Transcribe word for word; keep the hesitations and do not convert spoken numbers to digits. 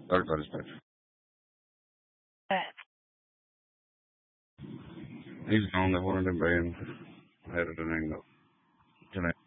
Third call dispatch. He's on the one in the brain. Headed an angle. Can I?